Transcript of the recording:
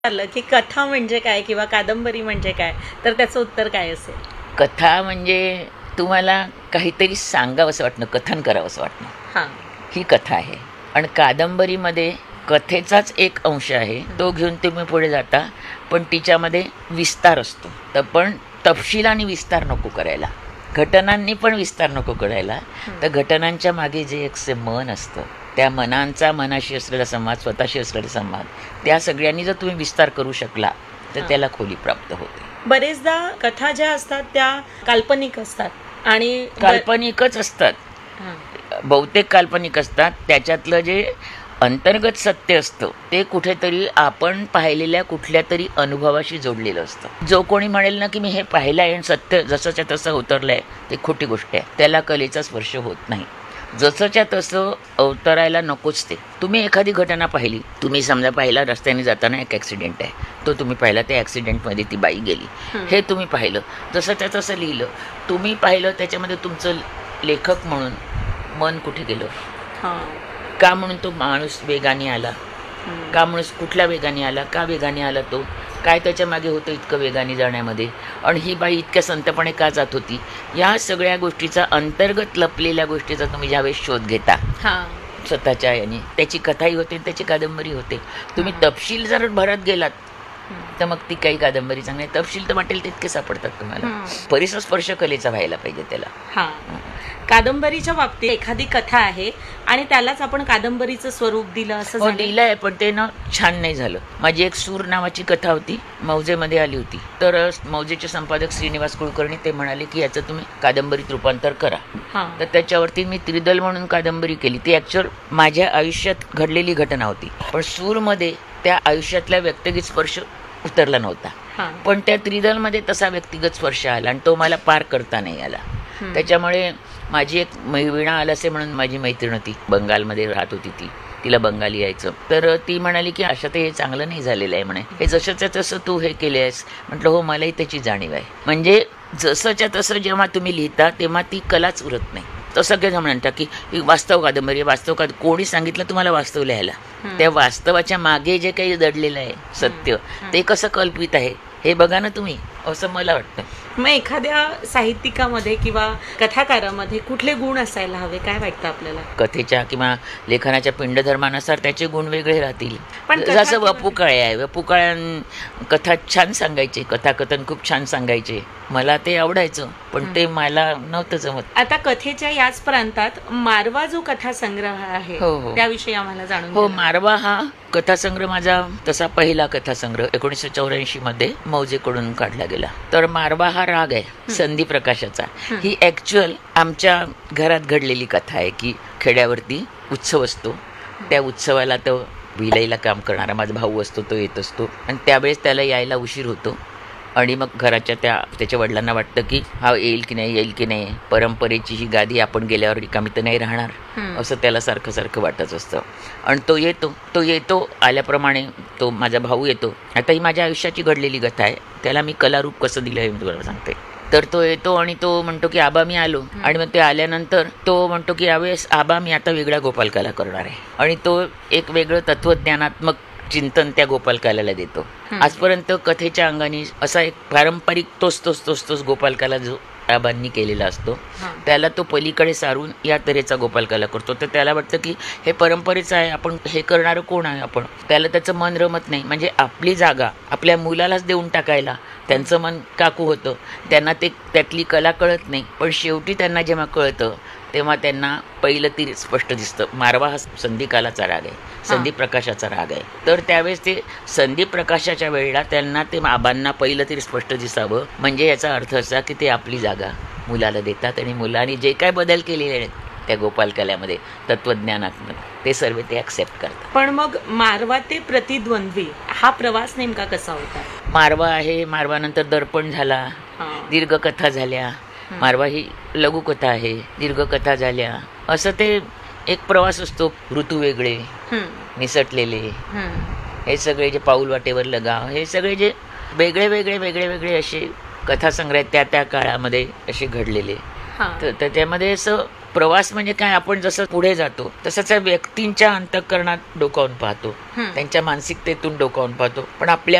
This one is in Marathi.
विचारलं की कथा म्हणजे काय किंवा कादंबरी म्हणजे काय, तर त्याचं उत्तर काय असेल? कथा म्हणजे तुम्हाला काहीतरी सांगावंसं वाटणं, कथन करावंसं वाटणं, हां. ही कथा आहे. आणि कादंबरीमध्ये कथेचाच एक अंश आहे, तो घेऊन तुम्ही पुढे जाता, पण तिच्यामध्ये विस्तार असतो. तर पण तपशील आणि विस्तार नको करायला, घटनांनी पण विस्तार नको करायला. तर घटनांच्या मागे जे एक मन असतं, त्या मनांचा मनाशी असलेला संवाद, स्वतःशी असलेला संवाद, त्या सगळ्यांनी जर तुम्ही विस्तार करू शकला तर त्याला खोली प्राप्त होते. बरेचदा कथा ज्या असतात त्या काल्पनिक असतात आणि काल्पनिकच असतात, हां. बहुतेक काल्पनिक असतात. त्याच्यातलं जे अंतर्गत सत्य असतं ते कुठेतरी आपण पाहिलेल्या कुठल्या तरी अनुभवाशी जोडलेलं असतं. जो कोणी म्हणेल ना की मी हे पाहिलं आहे आणि सत्य जसंच्या तसं उतरलं आहे, ते खोटी गोष्ट आहे. त्याला कलेचा स्पर्श होत नाही. जसंच्या तसं अवतरायला नकोच ते. तुम्ही एखादी घटना पाहिली, तुम्ही समजा पाहिला रस्त्याने जाताना एक ॲक्सिडेंट आहे, तो तुम्ही पाहिला, त्या ॲक्सिडेंटमध्ये ती बाई गेली, हे तुम्ही पाहिलं, जसंच्या तसं लिहिलं, तुम्ही पाहिलं. त्याच्यामध्ये तुमचं लेखक म्हणून मन कुठे गेलं? हां. का म्हणून तो माणूस वेगाने आला, का माणूस कुठल्या वेगाने आला, का वेगाने आला, तो काय त्याच्या मागे होतं इतकं वेगाने जाण्यामध्ये, आणि ही बाई इतक्या संतपणे का जात होती, या सगळ्या गोष्टीचा, अंतर्गत लपलेल्या गोष्टीचा तुम्ही ज्यावेळेस शोध घेता स्वतःच्या याने, त्याची कथाही होते, त्याची कादंबरी होते. तुम्ही तपशील जर भरत गेलात तर मग ती काही कादंबरी चांगली. तपशील तर वाटेल तितके सापडतात तुम्हाला. परिसर स्पर्श कलेचा व्हायला पाहिजे त्याला. हां. कादंबरीच्या बाबतीत एखादी कथा आहे आणि त्यालाच आपण कादंबरीचं स्वरूप दिलं असं झालं? दिलं आहे, पण ते ना छान नाही झालं. माझी एक सूर नावाची कथा होती, मौजेमध्ये आली होती. तर मौजेचे संपादक श्रीनिवास कुलकर्णी ते म्हणाले की याचं तुम्ही कादंबरीत रूपांतर करा. तर त्याच्यावरती मी त्रिदल म्हणून कादंबरी केली. ती ॲक्च्युअल माझ्या आयुष्यात घडलेली घटना होती, पण सूरमध्ये त्या आयुष्यातल्या व्यक्तिगत स्पर्श उतरला नव्हता. पण त्या त्रिदलमध्ये तसा व्यक्तिगत स्पर्श आला आणि तो मला पार करता नाही आला. त्याच्यामुळे माझी एक वीणा आलासे म्हणून माझी मैत्रीण होती, बंगालमध्ये राहत होती ती, तिला बंगाली यायचं. तर ती म्हणाली की अशा ते हे चांगलं नाही झालेलं आहे म्हणे, हे जसंच्या तसं तू हे केले आहेस. म्हटलं हो, मलाही त्याची जाणीव आहे. म्हणजे जसंच्या तसं जेव्हा तुम्ही लिहिता तेव्हा ती कलाच उरत नाही. तर सगळेजण म्हणतात की ही वास्तव कादंबरी, वास्तव कोणी सांगितलं तुम्हाला वास्तव लिहायला? त्या वास्तवाच्या मागे जे काही दडलेलं आहे सत्य, ते कसं कल्पित आहे हे बघा ना तुम्ही, असं मला वाटतं. मग एखाद्या साहित्यिकामध्ये किंवा कथाकारामध्ये कुठले गुण असायला हवे, काय वाटतं आपल्याला? कथेच्या किंवा लेखनाच्या पिंडधर्मानुसार त्याचे गुण वेगळे राहतील. पण जसं वपू काळे आहे, वपू काळ्यां कथा छान सांगायचे, कथाकथन खूप छान सांगायचे, मला ते आवडायचं, पण ते मला नव्हतं जमत. आता कथेच्या याच प्रांतात मारवा जो कथासंग्रह आहे, त्याविषयी आम्हाला जाणून हो, मारवा हा कथासंग्रह माझा तसा पहिला कथासंग्रह 1984 मध्ये मौजेकडून काढला गेला. तर मारवा हा राग आहे संधी प्रकाशाचा. ही ॲक्च्युअल आमच्या घरात घडलेली कथा आहे की खेड्यावरती उत्सव असतो, त्या उत्सवाला तो भिलाईला काम करणारा माझा भाऊ असतो, तो येत असतो आणि त्यावेळेस त्याला यायला उशीर होतो. आणि मग घराच्या त्याच्या वडिलांना वाटतं की हा येईल की नाही, परंपरेची ही गादी आपण गेल्यावर रिकामी तर नाही राहणार, असं त्याला सारखं सारखं वाटत असतं. आणि तो येतो आल्याप्रमाणे तो माझा भाऊ येतो. आता ही माझ्या आयुष्याची घडलेली कथा आहे, त्याला मी कलारूप कसं दिलं आहे मी तुम्हाला सांगते. तर तो येतो आणि तो म्हणतो की आबा मी आलो. आणि मग ते आल्यानंतर तो म्हणतो की यावेळेस आबा मी आता वेगळ्या गोपालकाला करणार आहे. आणि तो एक वेगळं तत्वज्ञानात्मक चिंतन त्या गोपालकाला देतो. आजपर्यंत कथेच्या अंगाने असा एक पारंपरिक तोच गोपालकाला जो आबांनी केलेला असतो, त्याला तो पलीकडे सारून या तऱ्हेचा गोपालकाला करतो. तर त्याला वाटतं की हे परंपरेचं आहे, आपण हे करणारं कोण आहे आपण, त्याला त्याचं मन रमत नाही. म्हणजे आपली जागा आपल्या मुलालाच देऊन टाकायला त्यांचं मन काकू होतं. त्यांना ते त्यातली कला कळत नाही, पण शेवटी त्यांना जेव्हा कळतं तेव्हा त्यांना पहिलं ती स्पष्ट दिसतं. मारवा हा संधिकालाचा राग आहे, संधी प्रकाशाचा राग आहे. तर त्यावेळेस ते संधी प्रकाशाच्या वेळेला त्यांना ते आबांना पहिलं तरी स्पष्ट दिसावं. म्हणजे याचा अर्थ असा की ते आपली जागा मुलाला देतात आणि मुलांनी जे काय बदल केलेले आहेत त्या गोपालकल्यामध्ये तत्वज्ञानात्मक, ते सर्व ते ॲक्सेप्ट करतात. पण मग मारवा ते प्रतिद्वंद्वी हा प्रवास नेमका कसा होता? मारवा आहे, मारवानंतर दर्पण झाला, दीर्घकथा झाल्या. मारवा ही लघुकथा आहे, दीर्घकथा झाल्या. असं ते एक प्रवास असतो. ऋतू वेगळे निसटलेले, हे सगळे जे पाऊल वाटेवरलं गाव, हे सगळे जे वेगळे असे कथासंग्रह त्या काळामध्ये असे घडलेले. तर त्यामध्ये असं प्रवास म्हणजे काय, आपण जसं पुढे जातो तसं त्या व्यक्तींच्या अंतःकरणात डोकावून पाहतो, त्यांच्या मानसिकतेतून डोकावून पाहतो. पण आपल्या